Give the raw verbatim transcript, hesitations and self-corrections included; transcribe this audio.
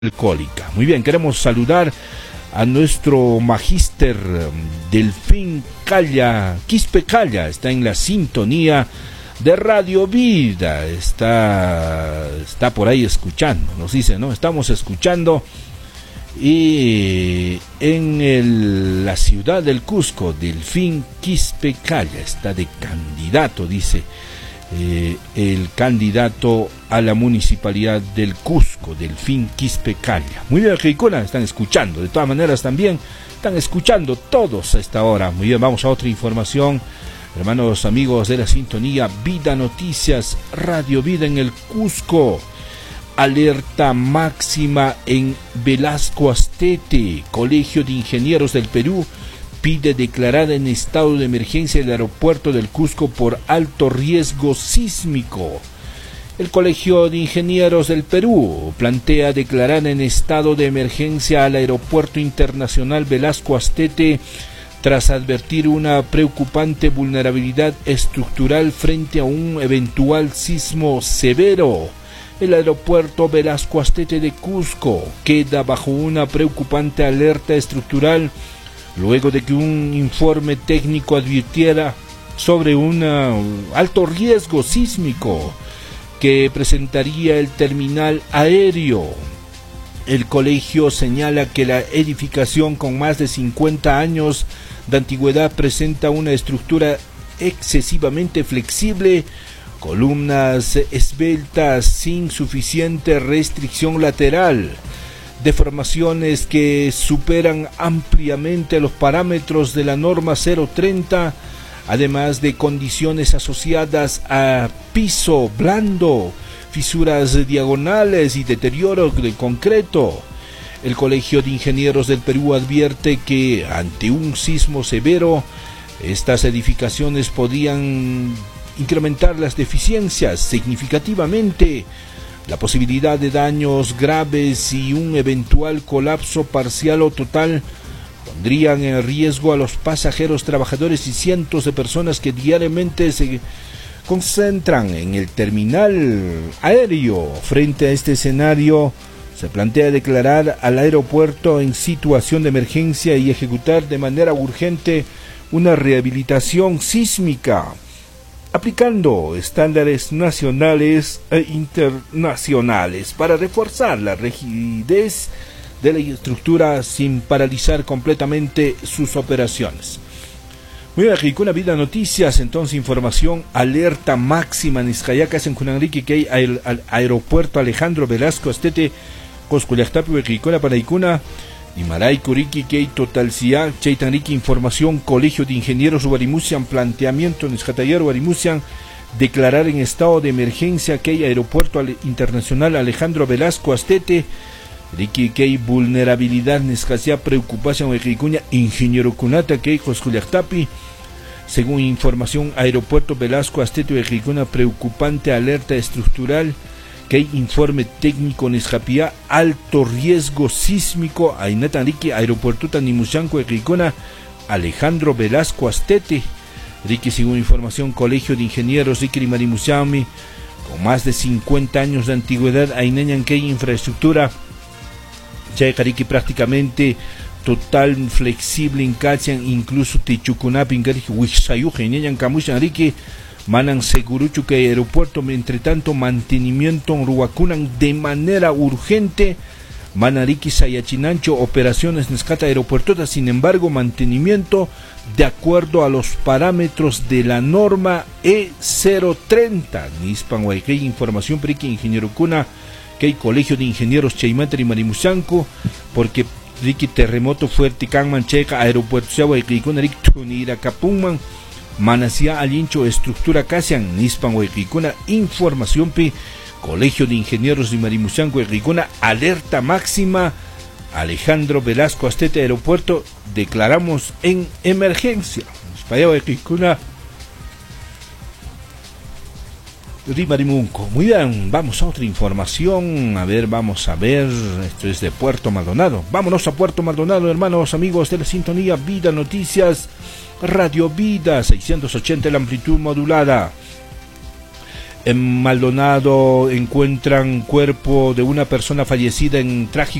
alcohólica. Muy bien, queremos saludar a nuestro magíster Delfín Calla, Quispe Calla, está en la sintonía de Radio Vida, está, está por ahí escuchando, nos dice, ¿no? Estamos escuchando y en el, la ciudad del Cusco, Delfín Quispe Calla, está de candidato, dice. Eh, el candidato a la municipalidad del Cusco, Delfín Quispe Calla. Muy bien, Ricona, están escuchando, de todas maneras también están escuchando todos a esta hora. Muy bien, vamos a otra información, hermanos amigos de la sintonía Vida Noticias, Radio Vida en el Cusco. Alerta máxima en Velasco Astete, Colegio de Ingenieros del Perú pide declarar en estado de emergencia el aeropuerto del Cusco por alto riesgo sísmico. El Colegio de Ingenieros del Perú plantea declarar en estado de emergencia al aeropuerto internacional Velasco Astete tras advertir una preocupante vulnerabilidad estructural frente a un eventual sismo severo. El aeropuerto Velasco Astete de Cusco queda bajo una preocupante alerta estructural luego de que un informe técnico advirtiera sobre un alto riesgo sísmico que presentaría el terminal aéreo. El colegio señala que la edificación con más de cincuenta años de antigüedad presenta una estructura excesivamente flexible, columnas esbeltas sin suficiente restricción lateral, deformaciones que superan ampliamente los parámetros de la norma cero treinta, además de condiciones asociadas a piso blando, fisuras diagonales y deterioro del concreto. El Colegio de Ingenieros del Perú advierte que ante un sismo severo, estas edificaciones podían incrementar las deficiencias significativamente. La posibilidad de daños graves y un eventual colapso parcial o total pondrían en riesgo a los pasajeros, trabajadores y cientos de personas que diariamente se concentran en el terminal aéreo. Frente a este escenario, se plantea declarar al aeropuerto en situación de emergencia y ejecutar de manera urgente una rehabilitación sísmica, aplicando estándares nacionales e internacionales para reforzar la rigidez de la estructura sin paralizar completamente sus operaciones. Muy bien, aquí con la Vida Noticias, entonces información, alerta máxima en Izcayacas, en Cunanrique, que hay al, al aeropuerto Alejandro Velasco Astete, Coscullactapi, Huequicona, Paraicuna, y Maray Curiki, que hay totalcia, Chaitanrique, información, Colegio de Ingenieros Ubarimusian, planteamiento en Escataller Ubarimusian, declarar en estado de emergencia que hay aeropuerto internacional Alejandro Velasco Astete, Ricky que hay vulnerabilidad, Nescasia, preocupación, Huequicuña, Ingeniero Cunata, que hay Coscullactapi, según información, aeropuerto Velasco Astete, Huequicuna, preocupante alerta estructural, que hay informe técnico en Escapía, alto riesgo sísmico, Ainatanrique, aeropuerto Tanimuchanco, Equicona, Alejandro Velasco Astete, Ricky, según información, Colegio de Ingenieros, Ricky Marimuchami, con más de cincuenta años de antigüedad, Ainañan, que hay infraestructura, Chaycariqui prácticamente total, flexible, en Cachian, incluso Techucunapi, en Cariqui, Huixayuja, Ainañan, Camuchan, Ricky, Manan Seguruchu, que hay aeropuerto, entre tanto, mantenimiento en Ruacunan de manera urgente. Manariki Sayachinancho, operaciones Nescata aeropuertota, sin embargo, mantenimiento de acuerdo a los parámetros de la norma E cero treinta. Nispan Huayquey, información Perique, Ingeniero Cuna, que hay Colegio de Ingenieros Chaymatri y Marimuchanco, porque Ricky terremoto fuerte, Canman Checa, aeropuerto Huayquey, Rick Tunira Capuman. Manasía Alincho, estructura Casian, Nispan Huequicuna, información P, Colegio de Ingenieros de Marimuchanco, Huequicuna, alerta máxima, Alejandro Velasco Astete, aeropuerto, declaramos en emergencia. Espaya Huequicuna, Rimarimunco. Muy bien, vamos a otra información, a ver, vamos a ver, esto es de Puerto Maldonado. Vámonos a Puerto Maldonado, hermanos, amigos de la sintonía Vida Noticias, Radio Vida, seiscientos ochenta la amplitud modulada. En Maldonado encuentran cuerpo de una persona fallecida en trágico